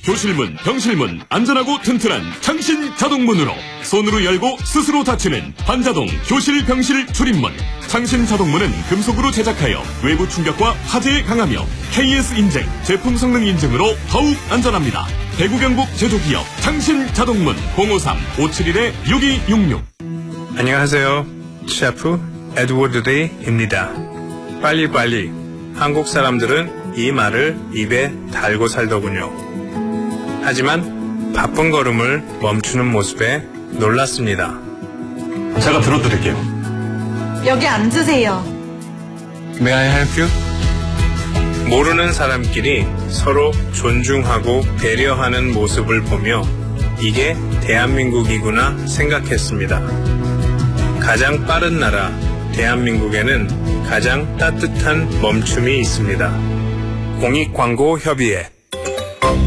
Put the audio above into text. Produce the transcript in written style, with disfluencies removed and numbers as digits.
교실문, 병실문 안전하고 튼튼한 창신 자동문으로 손으로 열고 스스로 닫히는 반자동 교실, 병실 출입문. 창신 자동문은 금속으로 제작하여 외부 충격과 화재에 강하며 KS 인증, 제품 성능 인증으로 더욱 안전합니다. 대구 경북 제조기업 창신 자동문 053-571-6266. 안녕하세요. 셰프 에드워드 데이입니다. 빨리빨리. 한국 사람들은 이 말을 입에 달고 살더군요. 하지만 바쁜 걸음을 멈추는 모습에 놀랐습니다. 제가 들어드릴게요. 여기 앉으세요. May I help you? 모르는 사람끼리 서로 존중하고 배려하는 모습을 보며 이게 대한민국이구나 생각했습니다. 가장 빠른 나라 대한민국에는 가장 따뜻한 멈춤이 있습니다. 공익광고협의회